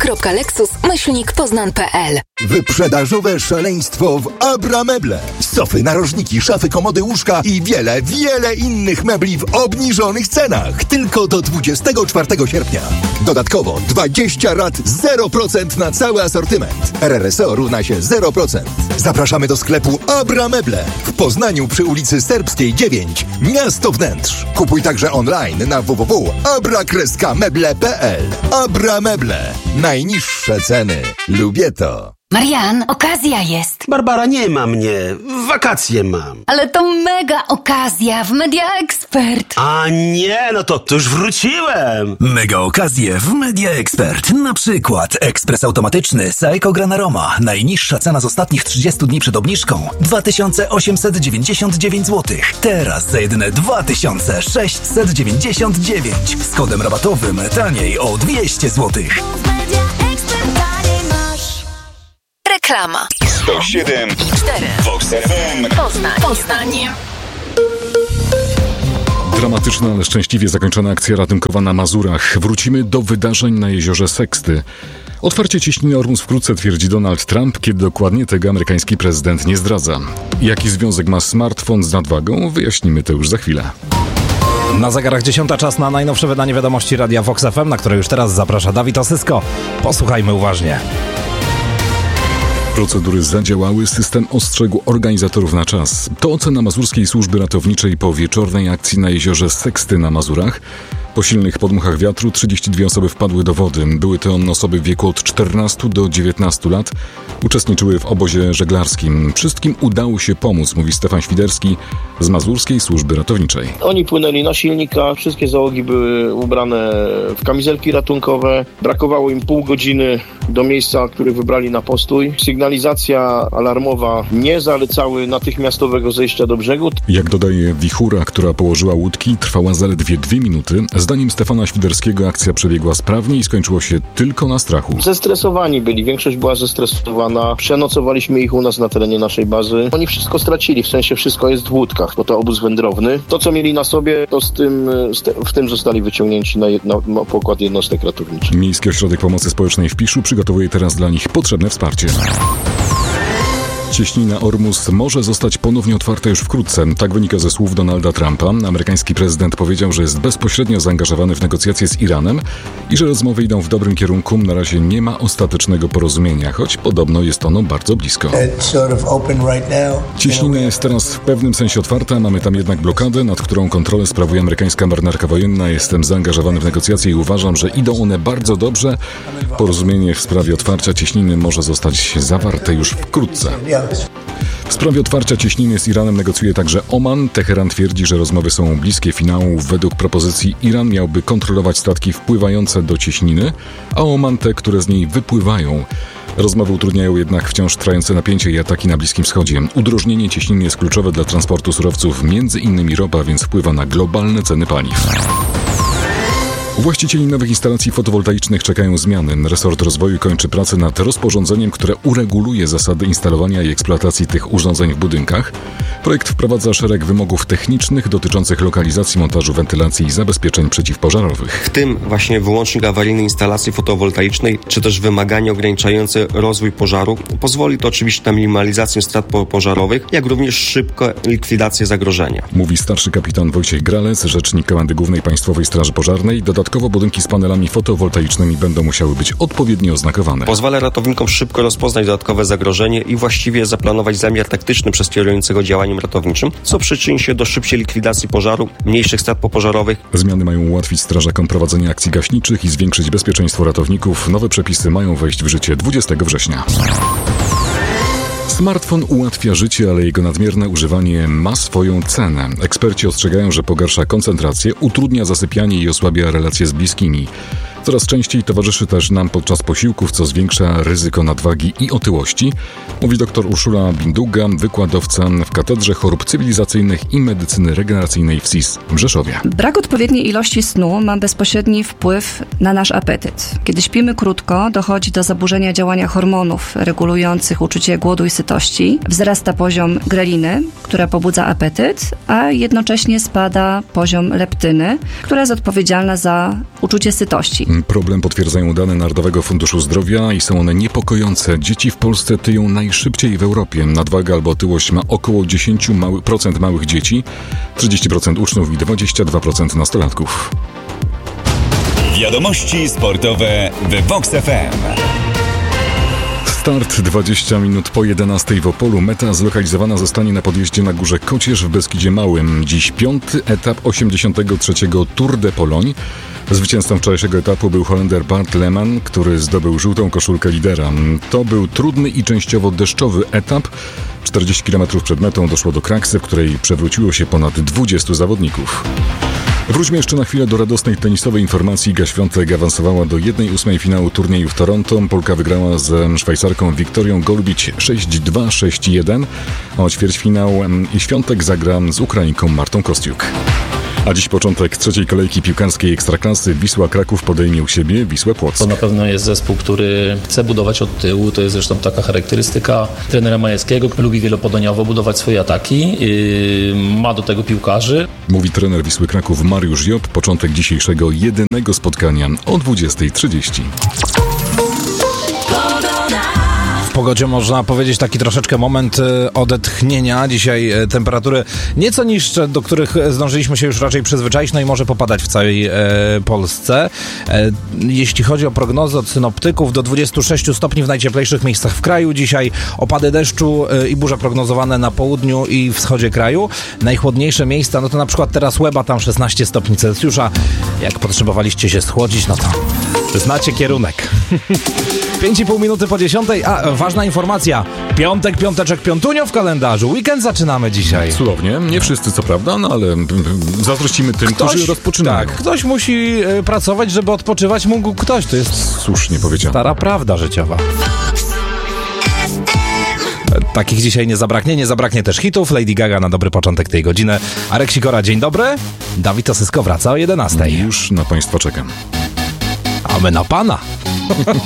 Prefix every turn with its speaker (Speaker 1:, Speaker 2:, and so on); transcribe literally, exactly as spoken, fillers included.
Speaker 1: kropka lexus myślnik poznan kropka p l.
Speaker 2: Wyprzedażowe szaleństwo w Abra Meble. Sofy, narożniki, szafy, komody, łóżka i wiele, wiele innych mebli w obniżonych cenach. Tylko do dwudziestego czwartego sierpnia. Dodatkowo dwadzieścia rat zero procent na cały asortyment. R R S O równa się zero procent. Zapraszamy do sklepu Abra Meble w Poznaniu przy ulicy Serbskiej dziewięć. Miasto Wnętrz. Kupuj także online na w w w kropka abra kropka meble kropka p l. Abra Meble. Najniższe ceny. Lubię to.
Speaker 3: Marian, okazja jest.
Speaker 4: Barbara, nie ma mnie. Wakacje mam.
Speaker 3: Ale to mega okazja w Media Expert.
Speaker 4: A nie, no to, to już wróciłem.
Speaker 5: Mega okazje w Media Expert. Na przykład ekspres automatyczny Seiko Gran Aroma. Najniższa cena z ostatnich trzydziestu dni przed obniżką dwa tysiące osiemset dziewięćdziesiąt dziewięć złotych. Teraz za jedyne dwa tysiące sześćset dziewięćdziesiąt dziewięć. Z kodem rabatowym taniej o dwieście złotych.
Speaker 1: Reklama.
Speaker 6: sto siedem i cztery. Vox F M.
Speaker 1: Poznań. Poznań.
Speaker 7: Dramatyczna, ale szczęśliwie zakończona akcja ratunkowa na Mazurach. Wrócimy do wydarzeń na jeziorze Seksty. Otwarcie cieśniny Ormus wkrótce, twierdzi Donald Trump, kiedy dokładnie tego amerykański prezydent nie zdradza. Jaki związek ma smartfon z nadwagą? Wyjaśnimy to już za chwilę.
Speaker 8: Na zegarach dziesiąta, czas na najnowsze wydanie wiadomości Radia Vox F M, na które już teraz zaprasza Dawid Osysko. Posłuchajmy uważnie.
Speaker 7: Procedury zadziałały, system ostrzegł organizatorów na czas. To ocena Mazurskiej Służby Ratowniczej po wieczornej akcji na jeziorze Seksty na Mazurach. Po silnych podmuchach wiatru trzydzieści dwie osoby wpadły do wody. Były to osoby w wieku od czternastu do dziewiętnastu lat. Uczestniczyły w obozie żeglarskim. Wszystkim udało się pomóc, mówi Stefan Świderski z Mazurskiej Służby Ratowniczej.
Speaker 9: Oni płynęli na silnikach, wszystkie załogi były ubrane w kamizelki ratunkowe. Brakowało im pół godziny do miejsca, które wybrali na postój. Sygnalizacja alarmowa nie zalecały natychmiastowego zejścia do brzegu.
Speaker 7: Jak dodaje wichura, która położyła łódki, trwała zaledwie dwie minuty. Zdaniem Stefana Świderskiego akcja przebiegła sprawnie i skończyło się tylko na strachu.
Speaker 9: Zestresowani byli, większość była zestresowana. Przenocowaliśmy ich u nas na terenie naszej bazy. Oni wszystko stracili, w sensie wszystko jest w łódkach, bo to obóz wędrowny. To, co mieli na sobie, to z tym, z te, w tym zostali wyciągnięci na, jedno, na pokład jednostek ratowniczych.
Speaker 7: Miejski Ośrodek Pomocy Społecznej w Piszu przygotowuje teraz dla nich potrzebne wsparcie. Cieśnina Ormus może zostać ponownie otwarta już wkrótce. Tak wynika ze słów Donalda Trumpa. Amerykański prezydent powiedział, że jest bezpośrednio zaangażowany w negocjacje z Iranem i że rozmowy idą w dobrym kierunku. Na razie nie ma ostatecznego porozumienia, choć podobno jest ono bardzo blisko. Cieśnina jest teraz w pewnym sensie otwarta, mamy tam jednak blokadę, nad którą kontrolę sprawuje amerykańska marynarka wojenna. Jestem zaangażowany w negocjacje i uważam, że idą one bardzo dobrze. Porozumienie w sprawie otwarcia cieśniny może zostać zawarte już wkrótce. W sprawie otwarcia cieśniny z Iranem negocjuje także Oman. Teheran twierdzi, że rozmowy są bliskie finału. Według propozycji Iran miałby kontrolować statki wpływające do cieśniny, a Oman te, które z niej wypływają. Rozmowy utrudniają jednak wciąż trwające napięcie i ataki na Bliskim Wschodzie. Udrożnienie cieśniny jest kluczowe dla transportu surowców, między innymi ropa, więc wpływa na globalne ceny paliw. Właścicieli nowych instalacji fotowoltaicznych czekają zmiany. Resort Rozwoju kończy pracę nad rozporządzeniem, które ureguluje zasady instalowania i eksploatacji tych urządzeń w budynkach. Projekt wprowadza szereg wymogów technicznych dotyczących lokalizacji, montażu, wentylacji i zabezpieczeń przeciwpożarowych.
Speaker 10: W tym właśnie wyłącznik awaryjny instalacji fotowoltaicznej, czy też wymagania ograniczające rozwój pożaru. Pozwoli to oczywiście na minimalizację strat pożarowych, jak również szybką likwidację zagrożenia.
Speaker 7: Mówi starszy kapitan Wojciech Gralec, rzecznik Komendy Głównej Państwowej Straży Pożarnej. Dodatkowo budynki z panelami fotowoltaicznymi będą musiały być odpowiednio oznakowane.
Speaker 10: Pozwala ratownikom szybko rozpoznać dodatkowe zagrożenie i właściwie zaplanować zamiar taktyczny przez kierującego działaniem ratowniczym, co przyczyni się do szybciej likwidacji pożaru, mniejszych strat popożarowych.
Speaker 7: Zmiany mają ułatwić strażakom prowadzenie akcji gaśniczych i zwiększyć bezpieczeństwo ratowników. Nowe przepisy mają wejść w życie dwudziestego września. Smartfon ułatwia życie, ale jego nadmierne używanie ma swoją cenę. Eksperci ostrzegają, że pogarsza koncentrację, utrudnia zasypianie i osłabia relacje z bliskimi. Coraz częściej towarzyszy też nam podczas posiłków, co zwiększa ryzyko nadwagi i otyłości, mówi dr Urszula Binduga, wykładowca w Katedrze Chorób Cywilizacyjnych i Medycyny Regeneracyjnej w S I S w Rzeszowie.
Speaker 11: Brak odpowiedniej ilości snu ma bezpośredni wpływ na nasz apetyt. Kiedy śpimy krótko, dochodzi do zaburzenia działania hormonów regulujących uczucie głodu i sytości. Wzrasta poziom greliny, która pobudza apetyt, a jednocześnie spada poziom leptyny, która jest odpowiedzialna za uczucie sytości.
Speaker 7: Problem potwierdzają dane Narodowego Funduszu Zdrowia i są one niepokojące. Dzieci w Polsce tyją najszybciej w Europie. Nadwaga albo otyłość ma około dziesięć procent małych dzieci, trzydzieści procent uczniów i dwadzieścia dwa procent nastolatków.
Speaker 6: Wiadomości sportowe w Vox F M.
Speaker 7: Start dwadzieścia minut po jedenastej w Opolu. Meta zlokalizowana zostanie na podjeździe na Górze Kocierz w Beskidzie Małym. Dziś piąty etap osiemdziesiątego trzeciego Tour de Pologne. Zwycięzcą wczorajszego etapu był Holender Bart Lehmann, który zdobył żółtą koszulkę lidera. To był trudny i częściowo deszczowy etap. czterdzieści kilometrów przed metą doszło do kraksy, w której przewróciło się ponad dwudziestu zawodników. Wróćmy jeszcze na chwilę do radosnej tenisowej informacji. Iga Świątek awansowała do jednej ósmej finału turnieju w Toronto. Polka wygrała ze Szwajcarką Wiktorią Golubić sześć dwa sześć jeden. O ćwierćfinał i Świątek zagra z Ukrainką Martą Kostiuk. A dziś początek trzeciej kolejki piłkarskiej Ekstraklasy. Wisła Kraków podejmie u siebie Wisłę Płock.
Speaker 12: To na pewno jest zespół, który chce budować od tyłu. To jest zresztą taka charakterystyka trenera Majewskiego. Lubi wielopodaniowo budować swoje ataki. Yy, ma do tego piłkarzy.
Speaker 7: Mówi trener Wisły Kraków Mariusz Job. Początek dzisiejszego jedynego spotkania o dwudziestej trzydzieści.
Speaker 8: W pogodzie można powiedzieć taki troszeczkę moment odetchnienia. Dzisiaj temperatury nieco niższe, do których zdążyliśmy się już raczej przyzwyczaić, no i może popadać w całej e, Polsce. E, jeśli chodzi o prognozę od synoptyków, do dwudziestu sześciu stopni w najcieplejszych miejscach w kraju. Dzisiaj opady deszczu e, i burze prognozowane na południu i wschodzie kraju. Najchłodniejsze miejsca, no to na przykład teraz Łeba, tam szesnaście stopni Celsjusza. Jak potrzebowaliście się schłodzić, no to znacie kierunek. pięć i pół minuty po dziesiątej, a ważna informacja. Piątek, piąteczek, piątunio w kalendarzu. Weekend zaczynamy dzisiaj.
Speaker 7: Cudownie. Nie wszyscy, co prawda, no ale zazdrościmy tym, ktoś, którzy rozpoczynają.
Speaker 8: Tak, ktoś musi y, pracować, żeby odpoczywać mógł ktoś. To jest
Speaker 7: słusznie powiedziane.
Speaker 8: Stara prawda życiowa. Takich dzisiaj nie zabraknie, nie zabraknie też hitów. Lady Gaga na dobry początek tej godziny. Arek Sikora, dzień dobry. Dawid Osysko wraca o jedenastej.
Speaker 7: Już na Państwa czekam.
Speaker 8: A my na Pana.